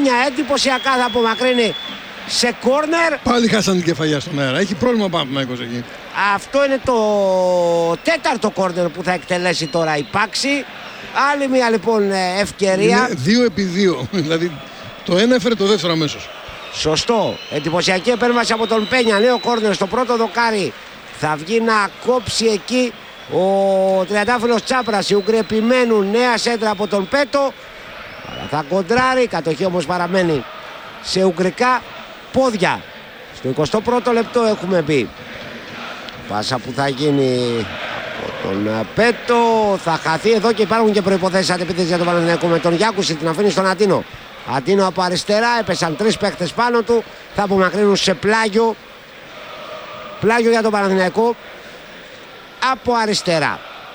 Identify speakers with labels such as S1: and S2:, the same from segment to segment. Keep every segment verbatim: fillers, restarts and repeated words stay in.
S1: Πένια εντυπωσιακά θα απομακρύνει σε κόρνερ.
S2: Πάλι χάσαν την κεφαλιά στον αέρα. Έχει πρόβλημα ο Παναθηναϊκός εκεί.
S1: Αυτό είναι το τέταρτο κόρνερ που θα εκτελέσει τώρα η Πάξη. Άλλη μια λοιπόν ευκαιρία.
S2: Είναι δύο επί δύο. Δηλαδή το ένα έφερε το δεύτερο αμέσως.
S1: Σωστό. Εντυπωσιακή επέμβαση από τον Πένια. Νέο κόρνερ στο πρώτο δοκάρι. Θα βγει να κόψει εκεί ο τριαντάφυλλος Τσάπρας. Οι Ούγγροι επιμένουν. Νέα σέντρα από τον Πέτο. Θα κοντράρει. Η κατοχή όμως παραμένει σε ουγγρικά πόδια. Στο εικοστό πρώτο λεπτό έχουμε μπει. Πάσα που θα γίνει από τον Πέτο. Θα χαθεί εδώ και υπάρχουν και προϋποθέσεις αντεπίθεσης για τον Παναθηναϊκό. Με τον Γιάκουσι την αφήνει στον Αντίνο. Αντίνο από αριστερά. Έπεσαν τρεις παίχτες πάνω του. Θα απομακρύνουν σε πλάγιο. Πλάγιο για τον Παναθηναϊκό από αριστερά.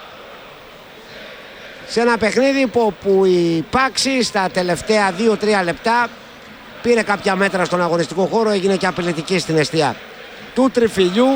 S1: Σε ένα παιχνίδι που η Πάξη στα τελευταία δύο τρία λεπτά πήρε κάποια μέτρα στον αγωνιστικό χώρο. Έγινε και απειλητική στην εστία του τριφυλιού.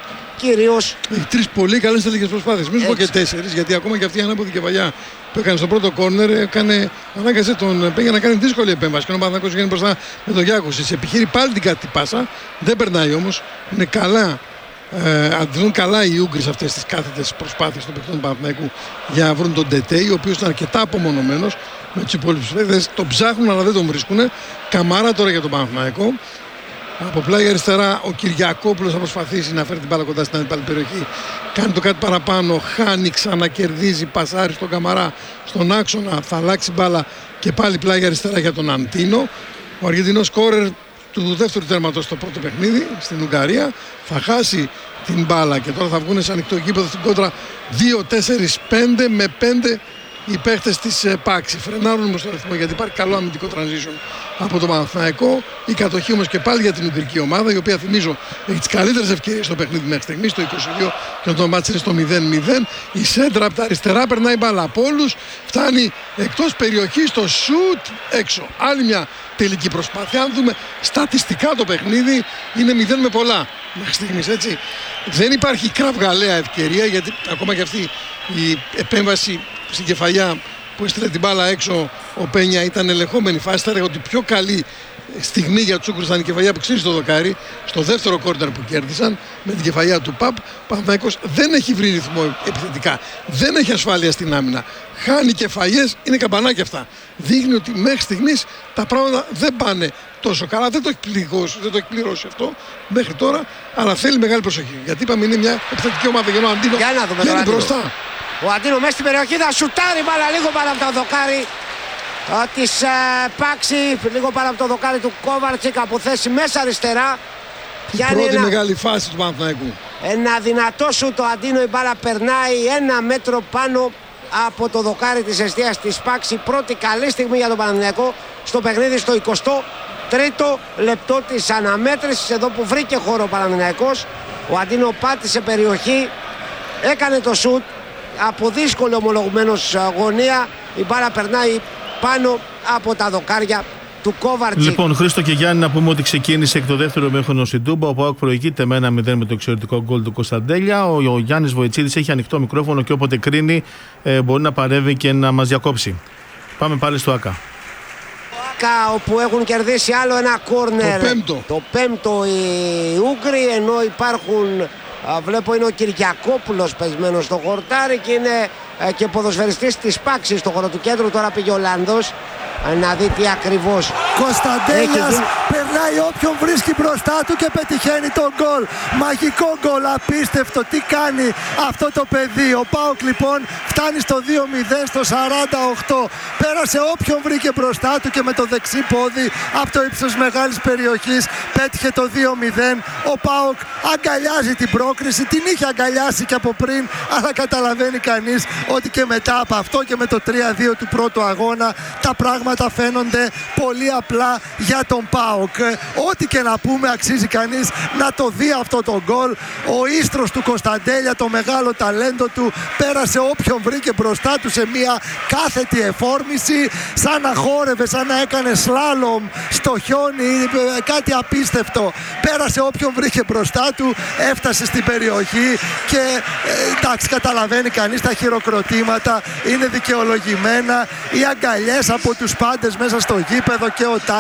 S1: Κυρίως
S2: έχει τρεις πολύ καλές τελικές προσπάθειες. Μην σου πω και τέσσερις, γιατί ακόμα και αυτή η ανάποδη κεφαλιά που έκανε στο πρώτο κόρνερ έκανε, ανάγκασε τον Πέγια να κάνει δύσκολη επέμβαση. Και ο Παναθηναϊκός βγαίνει μπροστά με τον Γιάκουσι. Σε επιχείρει πάλι την κάτι πάσα. Δεν περνάει όμως. Είναι καλά. Ε, αντιδρούν καλά οι Ούγγροι σε αυτές τις κάθετες προσπάθειες των παιχτών του Παναθηναϊκού για να βρουν τον Τετέι, ο οποίος ήταν αρκετά απομονωμένος με τους υπόλοιπους παίκτες. Τον ψάχνουν αλλά δεν τον βρίσκουν. Καμάρα τώρα για τον Παναθηναϊκό. Από πλάγια αριστερά ο Κυριακόπουλος θα προσπαθήσει να φέρει την μπάλα κοντά στην αντίπαλη περιοχή. Κάνει το κάτι παραπάνω, χάνει, ξανακερδίζει, πασάρει στον Καμαρά, στον άξονα. Θα αλλάξει μπάλα και πάλι πλάγια αριστερά για τον Αντίνο. Ο Αργεντινός σκόρερ του δεύτερου τέρματος στο πρώτο παιχνίδι στην Ουγγαρία θα χάσει την μπάλα και τώρα θα βγουν σε ανοιχτό γήπεδο στην κόντρα δύο τέσσερα πέντε με πέντε οι παίχτες της Πάξη. Φρενάρουν όμως το ρυθμό γιατί υπάρχει καλό αμυντικό transition από το Παναθηναϊκό. Η κατοχή όμως και πάλι για την Ουγγρική ομάδα, η οποία θυμίζω έχει τις καλύτερες ευκαιρίες στο παιχνίδι μέχρι στιγμής, το είκοσι δύο, και το μάτς είναι στο μηδέν μηδέν. Η σέντρα από τα αριστερά περνάει μπάλα από όλους, φτάνει εκτός περιοχής, το σουτ έξω. Άλλη μια τελική προσπάθεια. Αν δούμε στατιστικά το παιχνίδι, είναι μηδέν με πολλά μέχρι στιγμής, έτσι. Δεν υπάρχει κραυγαλαία ευκαιρία, γιατί ακόμα και αυτή η επέμβαση στην κεφαλιά που έστειλε την μπάλα έξω ο Πένια ήταν ελεγχόμενη φάση. Θα έλεγα ότι πιο καλή στιγμή για τους Ούγγρους ήταν η κεφαλιά που ξύρισε το δοκάρι στο δεύτερο κόρνερ που κέρδισαν με την κεφαλιά του Παπ. Ο Παναθηναϊκός δεν έχει βρει ρυθμό επιθετικά, δεν έχει ασφάλεια στην άμυνα, χάνει κεφαλιές, είναι καμπανάκια αυτά. Δείχνει ότι μέχρι στιγμής τα πράγματα δεν πάνε τόσο καλά, δεν το έχει πληγώσει, δεν το έχει πληρώσει αυτό μέχρι τώρα, αλλά θέλει μεγάλη προσοχή. Γιατί είπαμε είναι μια επιθετική ομάδα για να Αντίνο βγαίνει μπροστά.
S1: Ο Αντίνο μέσα στην περιοχή θα σουτάρει μπάλα λίγο πάνω από το δοκάρι της ε, Πάξη, λίγο πάνω από το δοκάρι του Κόβαρτσικ από θέση μέσα αριστερά.
S2: Η πρώτη ένα, μεγάλη φάση του Παναθηναϊκού.
S1: Ένα δυνατό σου το Αντίνο, η μπάλα περνάει ένα μέτρο πάνω από το δοκάρι της εστίας της Πάξη. Πρώτη καλή στιγμή για τον Παναθηναϊκό στο παιχνίδι στο εικοστό τρίτο λεπτό της αναμέτρησης, εδώ που βρήκε χώρο ο Παναθηναϊκός. Ο Αντίνο πάτησε περιοχή, έκανε το σουτ από δύσκολη ομολογουμένως γωνία. Η μπάλα περνάει πάνω από τα δοκάρια του Κόβαρτσικ.
S3: Λοιπόν, Χρήστο και Γιάννη, να πούμε ότι ξεκίνησε εκ το δεύτερο ημίχρονο στην Τούμπα. Ο ΠΑΟΚ προηγείται με ένα μηδέν με το εξαιρετικό γκολ του Κωνσταντέλια. Ο, ο Γιάννης Βοητσίδης έχει ανοιχτό μικρόφωνο και όποτε κρίνει ε, μπορεί να παρεύει και να μας διακόψει. Πάμε πάλι στο ΑΚΑ.
S1: Όπου έχουν κερδίσει άλλο ένα κόρνερ.
S2: Το πέμπτο.
S1: Το πέμπτο οι Ούγγροι, ενώ υπάρχουν, βλέπω είναι ο Κυριακόπουλος πεσμένος στο χορτάρι και είναι και ποδοσφαιριστής της Πάξης στο χώρο του κέντρου. Τώρα πήγε ο Ολλανδός να δει τι ακριβώς.
S4: Κωνσταντέλιας περνάει όποιον βρίσκει μπροστά του και πετυχαίνει τον γκολ. Μαγικό γκολ, απίστευτο. Τι κάνει αυτό το παιδί. Ο ΠΑΟΚ λοιπόν φτάνει στο δύο μηδέν στο σαράντα οκτώ. Πέρασε όποιον βρήκε μπροστά του και με το δεξί πόδι από το ύψος μεγάλης περιοχής πέτυχε το δύο μηδέν. Ο ΠΑΟΚ αγκαλιάζει την πρόκριση. Την είχε αγκαλιάσει και από πριν, αλλά καταλαβαίνει κανείς ότι και μετά από αυτό και με το τρία δύο του πρώτου αγώνα τα πράγματα τα φαίνονται πολύ απλά για τον ΠΑΟΚ. Ό,τι και να πούμε αξίζει κανείς να το δει αυτό το γκολ. Ο ίστρος του Κωνσταντέλια, το μεγάλο ταλέντο του, πέρασε όποιον βρήκε μπροστά του σε μια κάθετη εφόρμηση, σαν να χόρευε, σαν να έκανε σλάλομ στο χιόνι, κάτι απίστευτο. Πέρασε όποιον βρήκε μπροστά του, έφτασε στην περιοχή και ε, εντάξει, καταλαβαίνει κανείς τα χειροκροτήματα είναι δικαιολογημένα, οι αγκαλιές από τους πάντες μέσα στο γήπεδο και ο